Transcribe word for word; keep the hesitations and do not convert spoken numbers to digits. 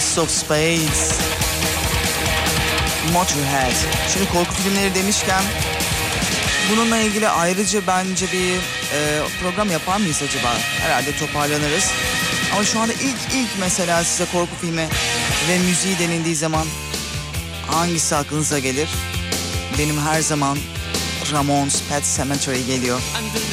Ace of Spades, Motorhead. Şimdi korku filmleri demişken bununla ilgili ayrıca bence bir e, program yapar mıyız acaba? Herhalde toparlanırız. Ama şu anda ilk ilk mesela size korku filmi ve müziği denildiği zaman hangisi aklınıza gelir? Benim her zaman Ramones Pet Sematary geliyor.